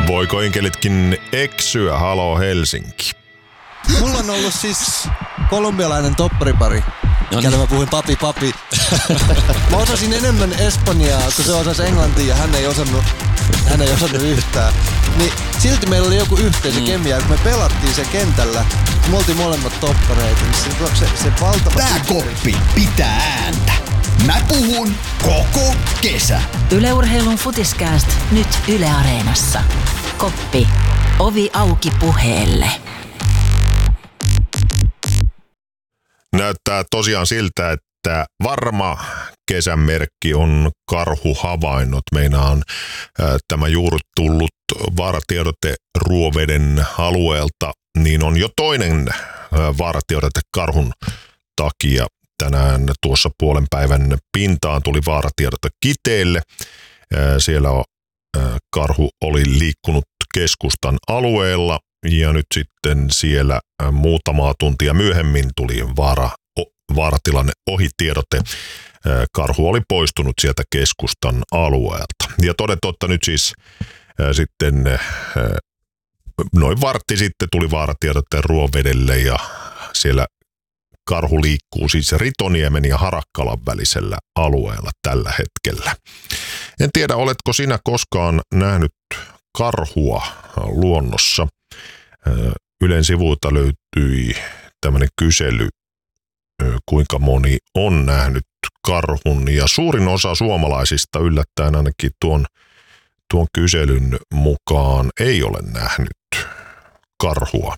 Voiko enkelitkin eksyä? Halo Helsinki. Mulla on ollut siis kolumbialainen topparipari, kelle mä puhuin papi. Mä osasin enemmän espanjaa, kun se osasi englantia ja hän ei osannut yhtään. Niin silti meillä oli joku yhteisö kemia, kun me pelattiin sen kentällä. Me oltiin molemmat toppareita, niin se valtava... Tää koppi pitää ääntä. Mä puhun koko kesä. Yle Urheilun Futiskääst nyt Yle Areenassa. Koppi. Ovi auki puheelle. Näyttää tosiaan siltä, että varma kesän merkki on karhuhavainnot. Meinaan tämä juuri tullut vaaratiedote Ruoveden alueelta, niin on jo toinen vaaratiedote karhun takia. Tänään tuossa puolen päivän pintaan tuli vaaratiedote Kiteelle. Siellä karhu oli liikkunut keskustan alueella ja nyt sitten siellä muutamaa tuntia myöhemmin tuli vaaratilanne ohitiedote. Karhu oli poistunut sieltä keskustan alueelta. Ja toden totta nyt siis sitten noin vartti sitten tuli vaaratiedote Ruovedelle ja siellä karhu liikkuu siis Ritoniemen ja Harakkalan välisellä alueella tällä hetkellä. En tiedä, oletko sinä koskaan nähnyt karhua luonnossa? Ylen sivuilta löytyi tämmöinen kysely, kuinka moni on nähnyt karhun, ja suurin osa suomalaisista yllättäen ainakin tuon kyselyn mukaan ei ole nähnyt karhua.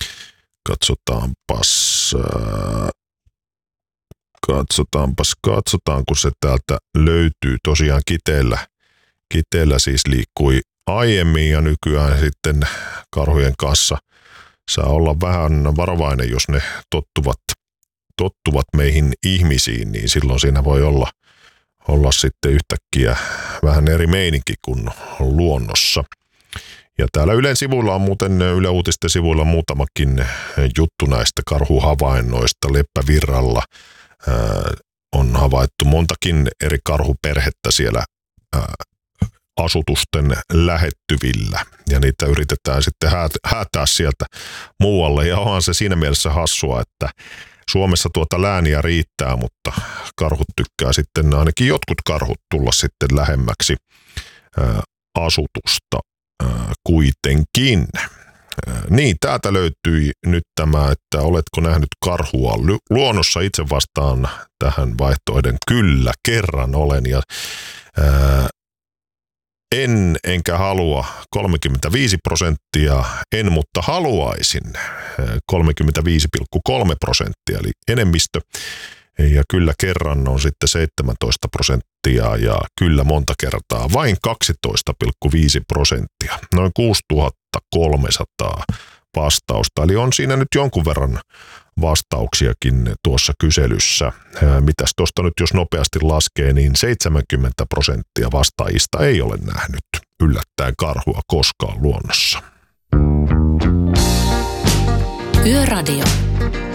Katsotaan, kun se täältä löytyy. Tosiaan Kiteellä siis liikkui aiemmin ja nykyään sitten karhujen kanssa saa olla vähän varovainen, jos ne tottuvat meihin ihmisiin, niin silloin siinä voi olla sitten yhtäkkiä vähän eri meininki kuin luonnossa. Ja täällä Ylen sivuilla on muuten, Yle Uutisten sivuilla muutamakin juttu näistä karhuhavainnoista. Leppävirralla on havaittu montakin eri karhuperhettä siellä asutusten lähettyvillä. Ja niitä yritetään sitten häätää sieltä muualle. Ja onhan se siinä mielessä hassua, että Suomessa tuota lääniä riittää, mutta karhut tykkää sitten, ainakin jotkut karhut, tulla sitten lähemmäksi asutusta. Kuitenkin. Niin, täältä löytyi nyt tämä, että oletko nähnyt karhua luonnossa. Itse vastaan tähän vaihtoehden kyllä, kerran olen. Ja enkä halua 35%, en mutta haluaisin 35,3%, eli enemmistö. Ja kyllä kerran on sitten 17% ja kyllä monta kertaa vain 12,5%. Noin 6300 vastausta. Eli on siinä nyt jonkun verran vastauksiakin tuossa kyselyssä. Mitäs tuosta nyt jos nopeasti laskee, niin 70% vastaajista ei ole nähnyt yllättäen karhua koskaan luonnossa. Yöradio.